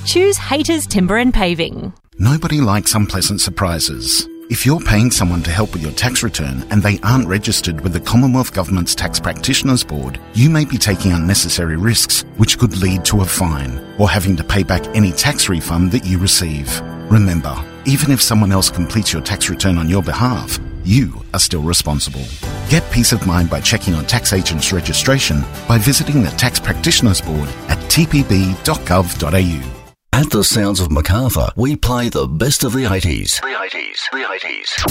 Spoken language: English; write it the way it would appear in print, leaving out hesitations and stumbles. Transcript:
Choose Haters Timber and Paving. Nobody likes unpleasant surprises. If you're paying someone to help with your tax return and they aren't registered with the Commonwealth Government's Tax Practitioners Board, you may be taking unnecessary risks, which could lead to a fine, or having to pay back any tax refund that you receive. Remember, even if someone else completes your tax return on your behalf, you are still responsible. Get peace of mind by checking on tax agents' registration by visiting the Tax Practitioners Board at tpb.gov.au. At the Sounds of Macarthur, we play the best of the 80s. The 80s.